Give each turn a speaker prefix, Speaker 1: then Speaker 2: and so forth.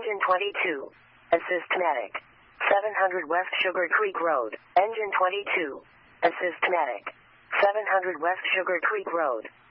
Speaker 1: Engine 22. Assistmatic. 700 West Sugar Creek Road. Engine 22. Assistmatic. 700 West Sugar Creek Road.